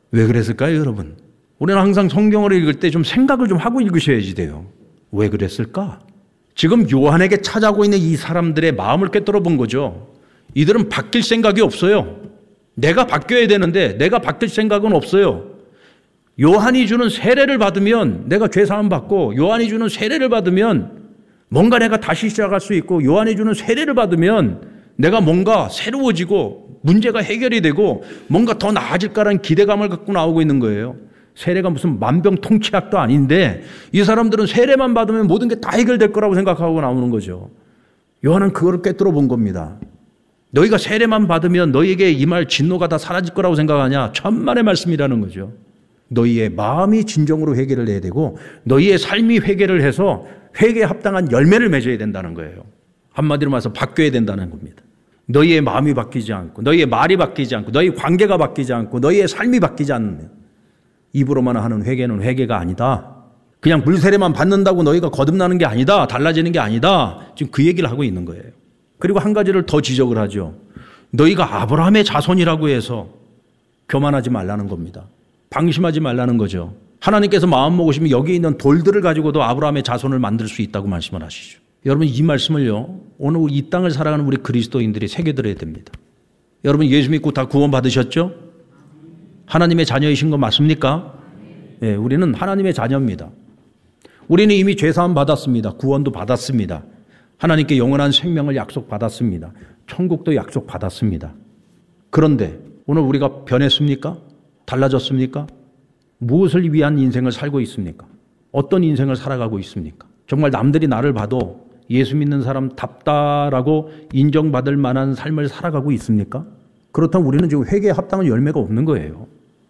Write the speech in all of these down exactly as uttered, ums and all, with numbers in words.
왜 그랬을까요, 여러분? 우리는 항상 성경을 읽을 때 좀 생각을 좀 하고 읽으셔야지 돼요. 왜 그랬을까? 지금 요한에게 찾아오고 있는 이 사람들의 마음을 꿰뚫어 본 거죠. 이들은 바뀔 생각이 없어요. 내가 바뀌어야 되는데 내가 바뀔 생각은 없어요. 요한이 주는 세례를 받으면 내가 죄사함 받고, 요한이 주는 세례를 받으면 뭔가 내가 다시 시작할 수 있고, 요한이 주는 세례를 받으면 내가 뭔가 새로워지고 문제가 해결이 되고 뭔가 더 나아질까라는 기대감을 갖고 나오고 있는 거예요. 세례가 무슨 만병통치약도 아닌데 이 사람들은 세례만 받으면 모든 게 다 해결될 거라고 생각하고 나오는 거죠. 요한은 그거를 꿰뚫어 본 겁니다. 너희가 세례만 받으면 너희에게 임할 진노가 다 사라질 거라고 생각하냐? 천만의 말씀이라는 거죠. 너희의 마음이 진정으로 회개를 해야 되고 너희의 삶이 회개를 해서 회개에 합당한 열매를 맺어야 된다는 거예요. 한마디로 말해서 바뀌어야 된다는 겁니다. 너희의 마음이 바뀌지 않고 너희의 말이 바뀌지 않고 너희 관계가 바뀌지 않고 너희의 삶이 바뀌지 않으면 입으로만 하는 회개는 회개가 아니다. 그냥 물세례만 받는다고 너희가 거듭나는 게 아니다. 달라지는 게 아니다. 지금 그 얘기를 하고 있는 거예요. 그리고 한 가지를 더 지적을 하죠. 너희가 아브라함의 자손이라고 해서 교만하지 말라는 겁니다. 방심하지 말라는 거죠. 하나님께서 마음 먹으시면 여기 있는 돌들을 가지고도 아브라함의 자손을 만들 수 있다고 말씀을 하시죠. 여러분 이 말씀을요, 오늘 이 땅을 살아가는 우리 그리스도인들이 새겨들어야 됩니다. 여러분 예수 믿고 다 구원 받으셨죠? 하나님의 자녀이신 거 맞습니까? 네, 우리는 하나님의 자녀입니다. 우리는 이미 죄사함 받았습니다. 구원도 받았습니다. 하나님께 영원한 생명을 약속받았습니다. 천국도 약속받았습니다. 그런데 오늘 우리가 변했습니까? 달라졌습니까? 무엇을 위한 인생을 살고 있습니까? 어떤 인생을 살아가고 있습니까? 정말 남들이 나를 봐도 예수 믿는 사람 답다라고 인정받을 만한 삶을 살아가고 있습니까? 그렇다면 우리는 지금 회개에 합당한 열매가 없는 거예요.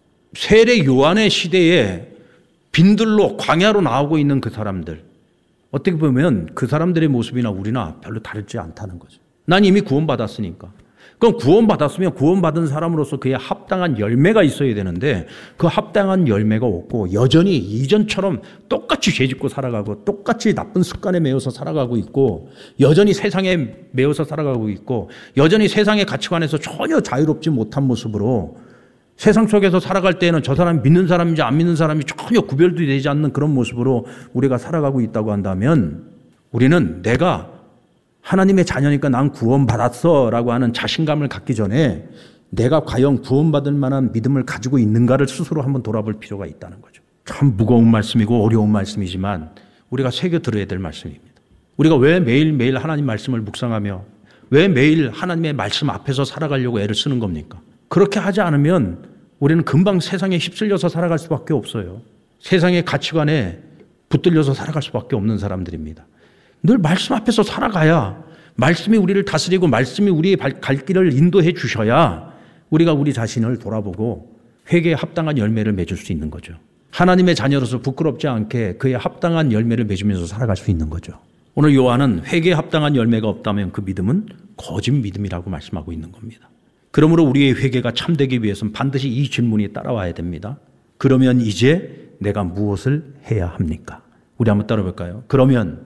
세례 요한의 시대에 빈들로 광야로 나오고 있는 그 사람들, 어떻게 보면 그 사람들의 모습이나 우리나 별로 다르지 않다는 거죠. 난 이미 구원받았으니까. 그럼 구원받았으면 구원받은 사람으로서 그에 합당한 열매가 있어야 되는데 그 합당한 열매가 없고 여전히 이전처럼 똑같이 죄짓고 살아가고 똑같이 나쁜 습관에 매여서 살아가고 있고 여전히 세상에 매여서 살아가고 있고 여전히 세상의 가치관에서 전혀 자유롭지 못한 모습으로 세상 속에서 살아갈 때에는 저 사람이 믿는 사람인지 안 믿는 사람이 전혀 구별도 되지 않는 그런 모습으로 우리가 살아가고 있다고 한다면 우리는 내가 하나님의 자녀니까 난 구원받았어 라고 하는 자신감을 갖기 전에 내가 과연 구원받을 만한 믿음을 가지고 있는가를 스스로 한번 돌아볼 필요가 있다는 거죠. 참 무거운 말씀이고 어려운 말씀이지만 우리가 새겨 들어야 될 말씀입니다. 우리가 왜 매일매일 하나님 말씀을 묵상하며 왜 매일 하나님의 말씀 앞에서 살아가려고 애를 쓰는 겁니까? 그렇게 하지 않으면 우리는 금방 세상에 휩쓸려서 살아갈 수밖에 없어요. 세상의 가치관에 붙들려서 살아갈 수밖에 없는 사람들입니다. 늘 말씀 앞에서 살아가야 말씀이 우리를 다스리고 말씀이 우리의 갈 길을 인도해 주셔야 우리가 우리 자신을 돌아보고 회개에 합당한 열매를 맺을 수 있는 거죠. 하나님의 자녀로서 부끄럽지 않게 그에 합당한 열매를 맺으면서 살아갈 수 있는 거죠. 오늘 요한은 회개에 합당한 열매가 없다면 그 믿음은 거짓 믿음이라고 말씀하고 있는 겁니다. 그러므로 우리의 회개가 참되기 위해서는 반드시 이 질문이 따라와야 됩니다. 그러면 이제 내가 무엇을 해야 합니까? 우리 한번 따라볼까요? 그러면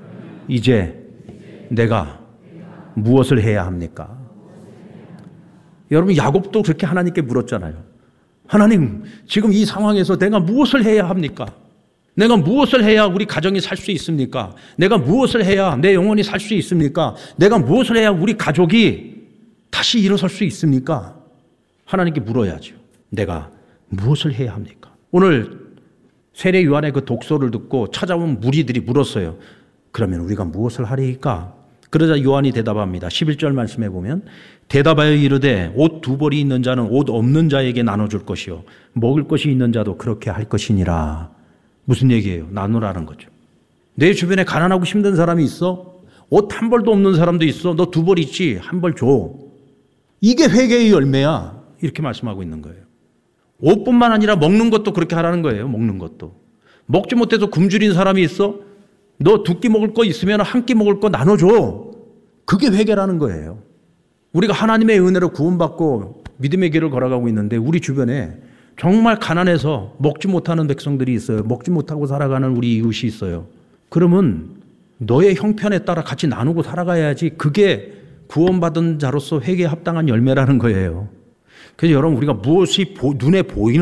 이제 내가 무엇을 해야 합니까? 여러분 야곱도 그렇게 하나님께 물었잖아요. 하나님, 지금 이 상황에서 내가 무엇을 해야 합니까? 내가 무엇을 해야 우리 가정이 살 수 있습니까? 내가 무엇을 해야 내 영혼이 살 수 있습니까? 내가 무엇을 해야 우리 가족이 다시 일어설 수 있습니까? 하나님께 물어야죠. 내가 무엇을 해야 합니까? 오늘 세례 요한의 그 독서를 듣고 찾아온 무리들이 물었어요. 그러면 우리가 무엇을 하리까? 그러자 요한이 대답합니다. 십일 절 말씀해 보면 대답하여 이르되 옷 두 벌이 있는 자는 옷 없는 자에게 나눠줄 것이요 먹을 것이 있는 자도 그렇게 할 것이니라. 무슨 얘기예요? 나누라는 거죠. 내 주변에 가난하고 힘든 사람이 있어? 옷 한 벌도 없는 사람도 있어? 너 두 벌 있지? 한 벌 줘. 이게 회개의 열매야. 이렇게 말씀하고 있는 거예요. 옷뿐만 아니라 먹는 것도 그렇게 하라는 거예요. 먹는 것도. 먹지 못해서 굶주린 사람이 있어? 너 두 끼 먹을 거 있으면 한 끼 먹을 거 나눠줘. 그게 회개라는 거예요. 우리가 하나님의 은혜로 구원받고 믿음의 길을 걸어가고 있는데 우리 주변에 정말 가난해서 먹지 못하는 백성들이 있어요. 먹지 못하고 살아가는 우리 이웃이 있어요. 그러면 너의 형편에 따라 같이 나누고 살아가야지 그게 구원받은 자로서 회개에 합당한 열매라는 거예요. 그래서 여러분 우리가 무엇이 눈에 보이는